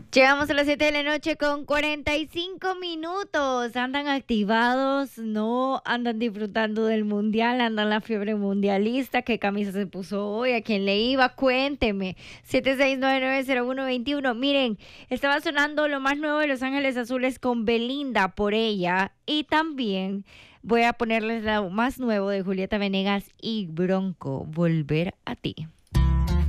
Llegamos a las 7 de la noche con 45 minutos. ¿Andan activados? ¿No? ¿Andan disfrutando del mundial? ¿Andan la fiebre mundialista? ¿Qué camisa se puso hoy? ¿A quién le iba? Cuénteme. 76990121. Miren, estaba sonando lo más nuevo de Los Ángeles Azules con Belinda por ella. Y también voy a ponerles lo más nuevo de Julieta Venegas y Bronco, Volver a ti.